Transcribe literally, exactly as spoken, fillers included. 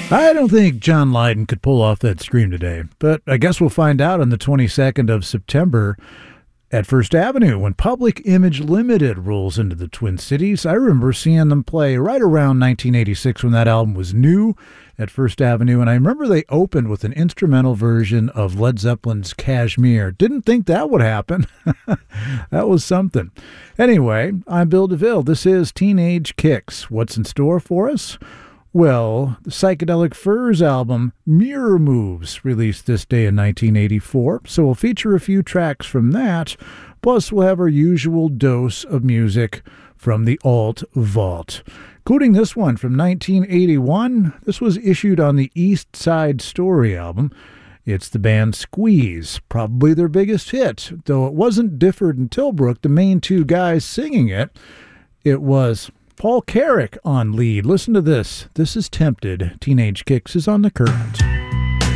I don't think John Lydon could pull off that scream today, but I guess we'll find out on the twenty-second of September at First Avenue when Public Image Limited rolls into the Twin Cities. I remember seeing them play right around nineteen eighty-six when that album was new at First Avenue, and I remember they opened with an instrumental version of Led Zeppelin's Kashmir. Didn't think that would happen. That was something. Anyway, I'm Bill DeVille. This is Teenage Kicks. What's in store for us? Well, the Psychedelic Furs album, Mirror Moves, released this day in nineteen eighty-four, so we'll feature a few tracks from that, plus we'll have our usual dose of music from the Alt Vault, including this one from nineteen eighty-one. This was issued on the East Side Story album. It's the band Squeeze, probably their biggest hit, though it wasn't Difford and Tilbrook, the main two guys singing it. It was Paul Carrack on lead. Listen to this. This is Tempted. Teenage Kicks is on The Current.